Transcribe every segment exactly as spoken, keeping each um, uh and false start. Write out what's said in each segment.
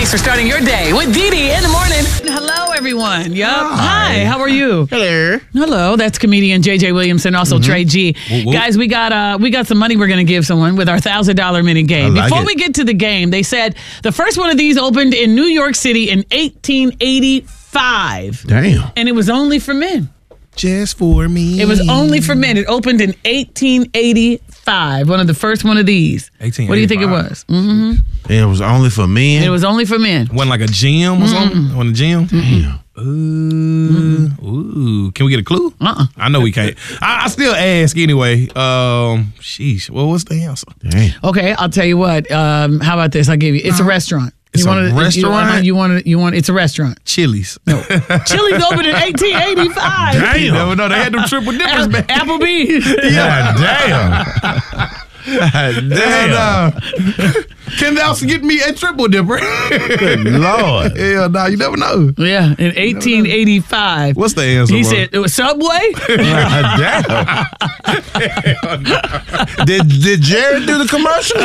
Thanks for starting your day with Dee Dee in the morning. Hello, everyone. Yup. Hi. Hi. How are you? Hello. Hello. That's comedian J J Williamson, also mm-hmm. Trey G. Whoop, whoop. Guys, we got uh, we got some money we're going to give someone with our one thousand dollars mini game. Like Before it. we get to the game, they said the first one of these opened in New York City in eighteen eighty-five. Damn. And it was only for men. Just for me. It was only for men. It opened in eighteen eighty-five. One of the first one of these. eighteen eighty-five. What do you think it was? Mm-hmm. It was only for men? It was only for men. Wasn't like a gym or something? Mm-mm. Wasn't a gym? Damn. Ooh. Mm-hmm. Ooh. Can we get a clue? Uh-uh. I know we can't. I, I still ask anyway. Um, sheesh. Well, what's the answer? Damn. Okay, I'll tell you what. Um, how about this? I'll give you. It's a restaurant. It's you a wanna, restaurant? You want to? You want? It's a restaurant. Chili's. No. Chili's opened in eighteen eighty-five. Damn. You never know. They had them triple dippers back. Applebee's. Yeah. Damn. Damn. Uh, Can they also get me a triple dipper? Good Lord. Hell nah, you never know. Yeah, in eighteen eighty-five. What's the answer? He bro? said it was Subway. Damn. did did Jared do the commercial?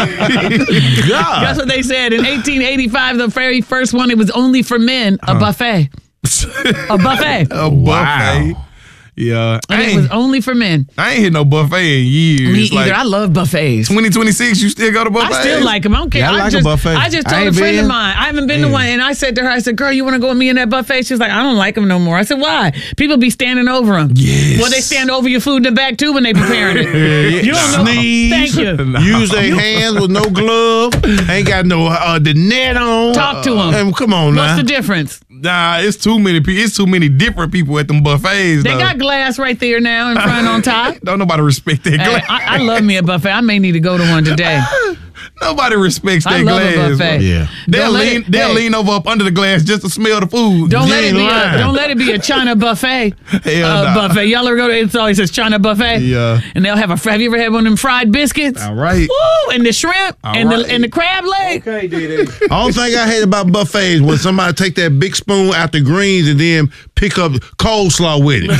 God. That's what they said. In eighteen eighty-five, the very first one, it was only for men, a huh. buffet. A buffet. A wow. buffet. Yeah. And it was only for men. I ain't hit no buffet in years. Me either. Like, I love buffets. twenty twenty-six, you still go to buffets? I still like them. I don't care. Yeah, I I like just, a buffet. I just told I a friend been. of mine, I haven't been yeah. to one, and I said to her, I said, girl, you want to go with me in that buffet? She's like, I don't like them no more. I said, why? People be standing over them. Yes. Well, they stand over your food in the back, too, when they preparing it. You don't know. Sneeze. Thank you. No. Use their hands with no glove. Ain't got no uh, the net on. Talk to them. Uh, come on What's now. the difference? Nah, it's too many people. It's too many different people at them buffets. They though. got glass right there now in front on top. Don't nobody respect that Hey, glass. I, I love me a buffet. I may need to go to one today. Nobody respects that I love glass. a buffet. bro. Yeah. They'll Don't let lean. it- they'll hey. lean over up under the glass just to smell the food. Don't You let it ain't be a, lying. don't let it be a China buffet. Hell uh, nah. buffet. Y'all ever go to it always says China buffet? Yeah. And they'll have a have you ever had one of them fried biscuits? All right. Woo! And the shrimp All and right. the and the crab leg. Okay, dude. Only thing I hate about buffets when somebody take that big spoon out the greens and then pick up coleslaw with it. Boss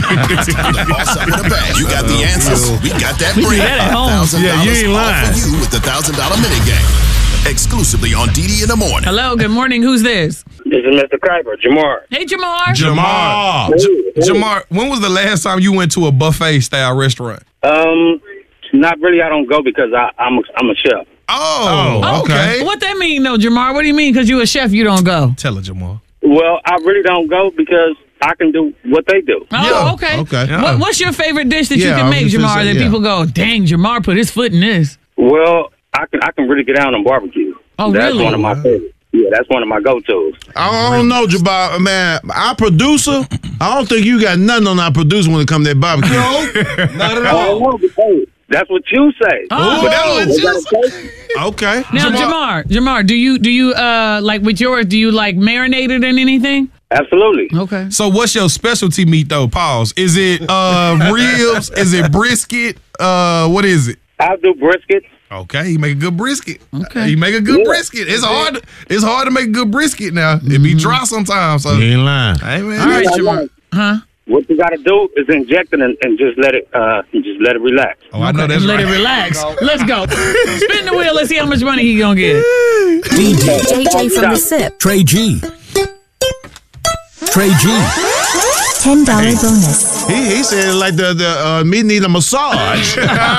up with a bag. You got the answers. We got that break. that at home. one thousand dollars Yeah, you ain't all lying. for you with the one thousand dollars mini game. Exclusively on D D in the morning. Hello, good morning. Who's this? This is Mister Kuiper, Jamar. Hey, Jamar. Jamar. J- Jamar, when was the last time you went to a buffet style restaurant? Um, not really. I don't go because I, I'm a, I'm a chef. Oh, Oh, okay. What that mean, though, Jamar? What do you mean? Because you a chef, you don't go. Tell her, Jamar. Well, I really don't go because I can do what they do. Oh, Yeah. okay. Okay. Yeah. What, what's your favorite dish that Yeah, you I can was make, just gonna Jamar, say, that yeah. people go, dang, Jamar put his foot in this? Well, I can I can really get down on barbecue. Oh, that's really? one of my favorites. Yeah, that's one of my go-tos. I don't know, Jabbar, man. Our producer, I don't think you got nothing on our producer when it comes to that barbecue. Not at I don't know, but hey, that's what you say. Oh. But that's what They you gotta say. taste it. Okay. Now, Jamar, Jamar, do you do you uh like with yours? Do you like marinate it in anything? Absolutely. Okay. So what's your specialty meat though? Pause. Is it uh ribs? Is it brisket? Uh, what is it? I'll do brisket. Okay, you make a good brisket. Okay. You make a good Yeah. brisket. It's hard. It's hard to make a good brisket now. It be dry sometimes. So, You ain't lying. hey man. All right, Yeah, Jamar. like, Huh? What you got to do is inject it and, and just let it uh just let it relax. Oh, I know that's Let right. it relax. Let's go. Spin the wheel. Let's see how much money he gonna get. D J J J from the SIP. Trey G. Trey G. ten dollars bonus. He he said it like the the uh, me need a massage.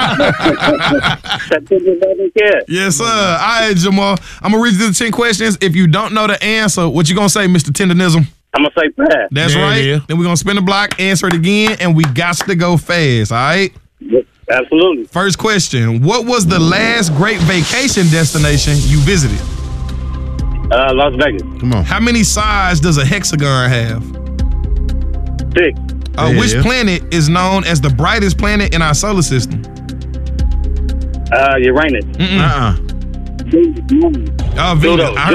Yeah. Yes, sir. All right, Jamal. I'm gonna read you the ten questions. If you don't know the answer, what you gonna say, Mister Tenderism? I'm gonna say pass. That's Yeah, right. yeah. Then we're gonna spin the block, answer it again, and we got to go fast. All right. Absolutely. First question: what was the last great vacation destination you visited? Uh, Las Vegas. Come on. How many sides does a hexagon have? Six. Uh, Yeah, which yeah. planet is known as the brightest planet in our solar system? Uh, Uranus. Mm-mm. Uh-uh. Uh, Venus. Pluto. I